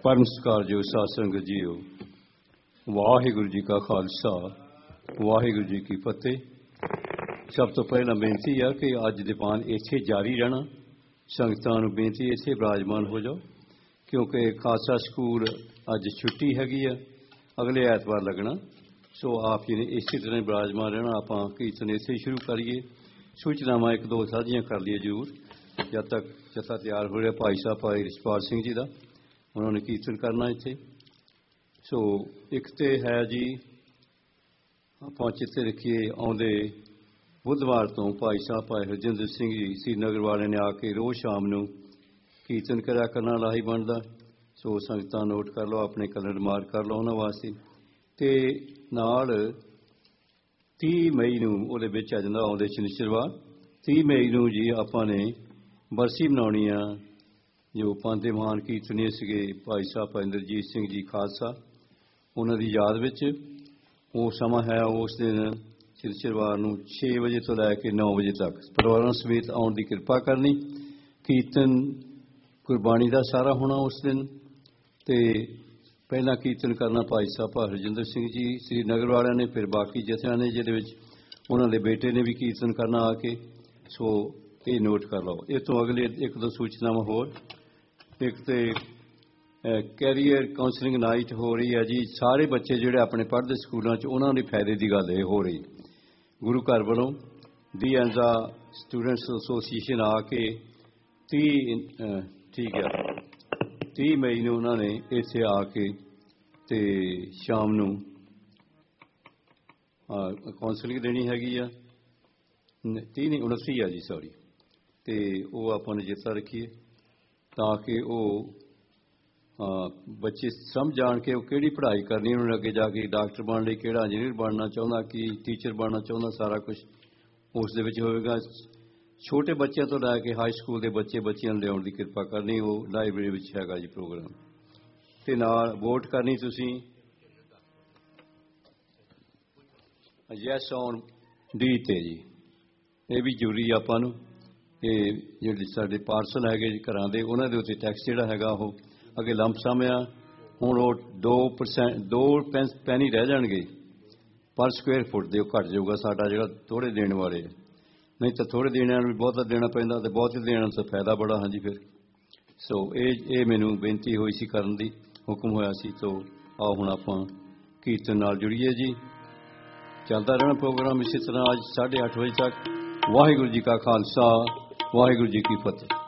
परम सत्कारयोग साध संगत जीओ, वाहिगुरू जी का खालसा वाहिगुरू जी की फतेह। सब तो पहला बेनती है कि अज दीपान इत्थे जारी रहना, संगतां नूं बेनती इत्थे विराजमान हो जाओ, क्योंकि खालसा स्कूल अज छुट्टी हैगी है, अगले ऐतवार लगना। सो आप जी ने इसी तरह विराजमान रहना। आपां कीर्तन इत्थे शुरू करिए, सूचनावां एक दो साझियां कर लिए जरूर। जब तक जत्था तैयार हो रहा भाई साहब भाई रिशपाल सिंह जी का, उन्होंने कीर्तन करना इत्थे। सो एक तो है जी, आप चित्ते रखिए आउंदे बुधवार तो भाई साहब भाई हरजिंदर सिंह जी श्रीनगर वाले ने आके रोज़ शाम नूं कीर्तन करा करना लाही बनता। सो संगतां नोट कर लो, अपने कैलेंडर मार्क कर लो उन्होंने वास्ते। तो नाल 30 मई नूं उहदे विच आ जांदा आउंदे शनिचरवार 30 मई नूं जी आपां ने बरसी मनाउणी आ। जो पंज महान कीर्तनीय सीगे भाई साहब इंद्रजीत सिंह जी खालसा, उन्हां दी याद विच वो समा है उस दिन शनिचरवार नूं 6 बजे तो लैके 9 बजे तक परिवारां समेत आउण दी किरपा करनी। कीर्तन गुरबाणी दा सारा होना उस दिन। ते पहला कीर्तन करना भाई साहब हरजिंदर सिंह जी श्रीनगर वालियां ने, फिर बाकी जथियां ने जिहदे विच उन्हां दे बेटे ने भी कीर्तन करना आके। सो ये नोट कर लो। इस तो अगले एक दो सूचनावां होर। एक तो कैरियर काउंसलिंग नाइट हो रही है जी, सारे बच्चे जोड़े अपने पढ़ते स्कूलों उन्होंने फायदे की गल हो रही। गुरु घर वालों डी एंजा स्टूडेंट्स एसोसीएशन आके 30 मई ने उन्होंने इत्थे आके ते शाम नूं काउंसलिंग देनी हैगी आ। 30 नहीं 29 है जी, सॉरी। तो वो आपां ने चेता रखिए ताकि वो बच्चे समझ आन के वो केड़ी पढ़ाई करनी, उन्होंने अगे जाके डॉक्टर बनने लई केड़ा इंजीनियर बनना चाहुंदा, कि टीचर बनना चाहुंदा, सारा कुछ उस दे विच होएगा। छोटे बच्चों तो लैके हाई स्कूल के बच्चे बच्चियां लियाउण दी किरपा करनी। वो लाइब्रेरी विच हैगा जी प्रोग्राम। ते नाल वोट करनी तुसीं यस ऑन डी ते जी, ये भी जरूरी आपां नूं। ये जिहड़े साडे पार्सल हैगे घरां दे, उन्हां दे उत्ते टैक्स जिहड़ा हैगा वो अगे लंप सम आ, हुण वो 2% 2 पैनी रह जाणगे पर स्क्वेयर फुट दे, घट जाऊगा साडा जिहड़ा थोड़े देण वाले। नहीं तो थोड़े देने भी बहुता देना पैंदा, ते बहुत देने तो फायदा बड़ा। हाँ जी फिर सो ये मैनू बेनती हुई सी करन दी, हुक्म होया सी। तो आओ हुण आपां कीर्तन नाल जुड़िए जी। चलता रहना प्रोग्राम इसी तरह अज 8:30 बजे तक। वाहिगुरू जी का खालसा वाहिगुरू जी की फतेह।